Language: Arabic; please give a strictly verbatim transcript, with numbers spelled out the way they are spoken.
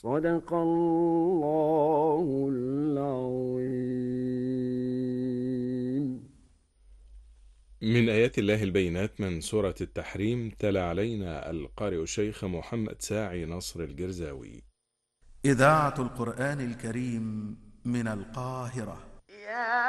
صدق الله العظيم. من آيات الله البينات من سورة التحريم تلا علينا القارئ الشيخ محمد ساعي نصر الجرزاوي. إذاعة القرآن الكريم من القاهرة.